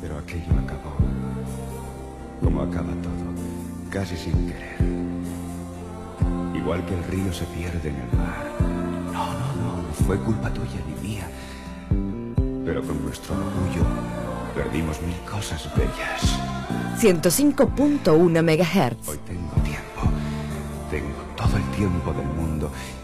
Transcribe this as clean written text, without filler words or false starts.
Pero aquello acabó. Como acaba todo, casi sin querer. Igual que el río se pierde en el mar. No fue culpa tuya ni mía. Pero con nuestro orgullo perdimos mil cosas bellas. 105.1 MHz. Hoy tengo tiempo. Tengo todo el tiempo del mundo